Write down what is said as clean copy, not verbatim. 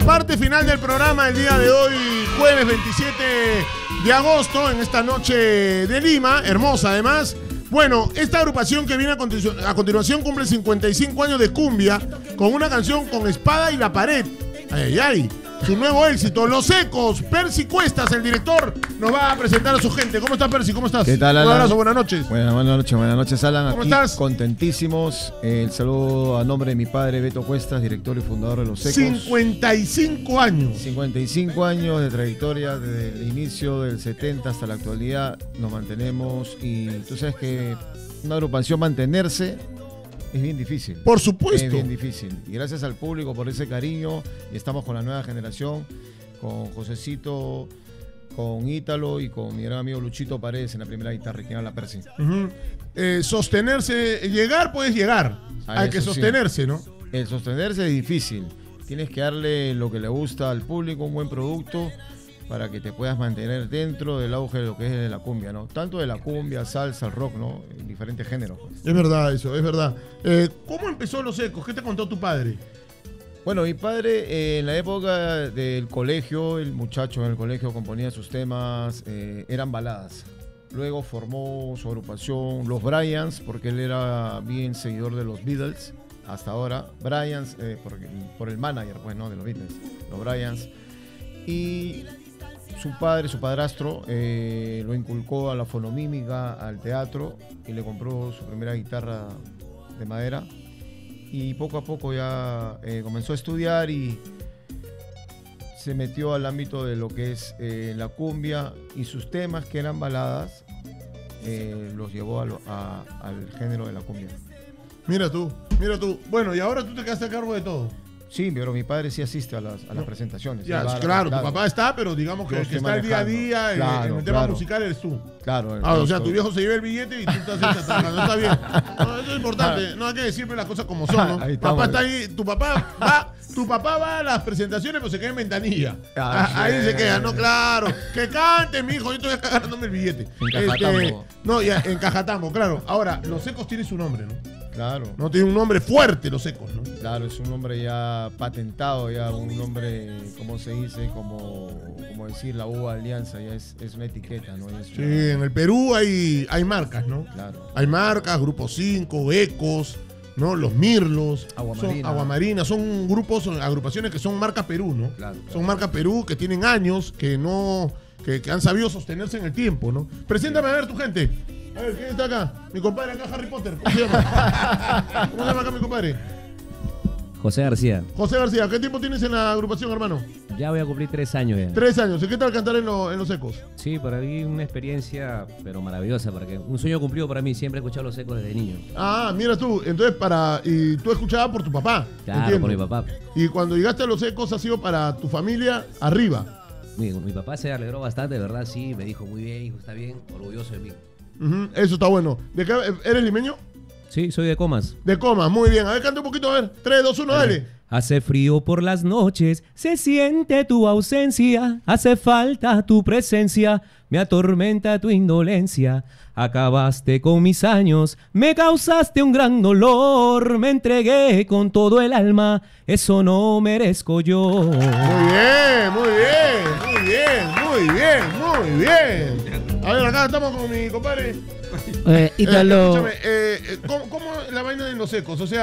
Parte final del programa el día de hoy, jueves 27 de agosto, en esta noche de Lima, hermosa además. Bueno, esta agrupación que viene a continuación cumple 55 años de cumbia con una canción con espada y la pared. Ay, ay, ay. Su nuevo éxito, Los Ecos. Percy Cuestas, el director, nos va a presentar a su gente. ¿Cómo estás, Percy? ¿Cómo estás? ¿Qué tal, Alan? Un abrazo, buenas noches. Buenas noches, Alan. ¿Cómo Aquí estás? Contentísimos. El saludo a nombre de mi padre, Beto Cuestas, director y fundador de Los Ecos. 55 años. 55 años de trayectoria, desde el inicio del 70 hasta la actualidad. Nos mantenemos y tú sabes que una agrupación mantenerse es bien difícil. Por supuesto. Es bien difícil. Y gracias al público por ese cariño. Y estamos con la nueva generación, con Josecito, con Ítalo y con mi gran amigo Luchito Paredes en la primera guitarra, que era la Percy. Sostenerse, llegar puedes llegar. Hay que sostenerse, sí, ¿no? El sostenerse es difícil. Tienes que darle lo que le gusta al público, un buen producto, para que te puedas mantener dentro del auge de lo que es de la cumbia, ¿no? Tanto de la cumbia, salsa, el rock, ¿no? En diferentes géneros. Pues. Es verdad eso, es verdad. ¿Cómo empezó Los Ecos? ¿Qué te contó tu padre? Bueno, mi padre en la época del colegio, el muchacho en el colegio componía sus temas, eran baladas. Luego formó su agrupación Los Bryans, porque él era bien seguidor de los Beatles, hasta ahora. Bryans, por el manager, pues, ¿no? De los Beatles, los Bryans. Y su padre, su padrastro, lo inculcó a la fonomímica, al teatro, y le compró su primera guitarra de madera. Y poco a poco ya comenzó a estudiar y se metió al ámbito de lo que es la cumbia, y sus temas, que eran baladas, los llevó al género de la cumbia. Mira tú. Bueno, y ahora tú te quedaste a cargo de todo. Sí, pero mi padre sí asiste a las presentaciones. Ya, claro, tu papá está, pero digamos que el que está el día a día en el tema musical eres tú. Claro. O sea, tu viejo se lleva el billete y tú estás trabajando. Está bien. No, eso es importante. No hay que decirle las cosas como son, ¿no? Papá está ahí, tu papá va a las presentaciones, pero se queda en ventanilla. Ahí se queda, no, claro. Que cante, mi hijo, yo estoy acá ganándome el billete. En Cajatambo. En Cajatambo, claro. Ahora, Los Ecos tiene su nombre, ¿no? Claro. No tiene un nombre fuerte, Los Ecos, ¿no? Claro, es un nombre ya patentado, ya un nombre, ¿cómo se dice? Como decir la uva alianza, ya es una etiqueta, ¿no? Sí, en el Perú hay marcas, ¿no? Claro. Hay marcas, Grupo 5, Ecos, ¿no? Los Mirlos, Agua Marina, son grupos, son agrupaciones que son marca Perú, ¿no? Claro. Son marca Perú, que tienen años, que han sabido sostenerse en el tiempo, ¿no? Preséntame a ver tu gente. A ver, ¿quién está acá? Mi compadre acá, Harry Potter. ¿Cómo se llama? ¿Cómo se llama acá mi compadre? José García. José García, ¿qué tiempo tienes en la agrupación, hermano? Ya voy a cumplir 3 años ya. 3 años. ¿Y qué tal cantar en Los Ecos? Sí, para mí una experiencia, pero maravillosa, porque un sueño cumplido para mí. Siempre he escuchado Los Ecos desde niño. Ah, mira tú. Entonces, y tú escuchabas por tu papá. Claro, entiendo. por mi papá. Y cuando llegaste a Los Ecos ha sido para tu familia arriba. Mi papá se alegró bastante, de verdad, sí. Me dijo, muy bien, hijo, está bien, orgulloso de mí. Eso está bueno. ¿De qué eres limeño? Sí, soy de Comas. De Comas, muy bien. A ver, canta un poquito, a ver. 3, 2, 1, dale. Hace frío por las noches, se siente tu ausencia, hace falta tu presencia, me atormenta tu indolencia. Acabaste con mis años, me causaste un gran dolor, me entregué con todo el alma, eso no merezco yo. Muy bien. A ver, acá estamos con mi compadre. Ítalo. Escúchame, ¿cómo la vaina de Los Ecos? O sea,